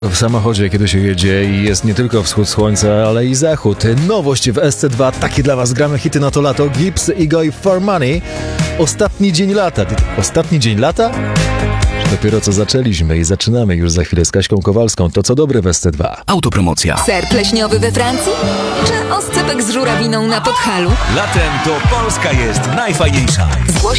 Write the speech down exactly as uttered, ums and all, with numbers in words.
W samochodzie, kiedy się jedzie i jest nie tylko wschód słońca, ale i zachód. Nowość w S C dwa, takie dla was gramy hity na to lato. Gibbs i Goy for Money. Ostatni dzień lata. Ostatni dzień lata? Dopiero co zaczęliśmy i zaczynamy już za chwilę z Kaśką Kowalską. To co dobre w S C dwa. Autopromocja. Ser pleśniowy we Francji? Czy oscypek z żurawiną na Podhalu? Latem to Polska jest najfajniejsza. Zgłoś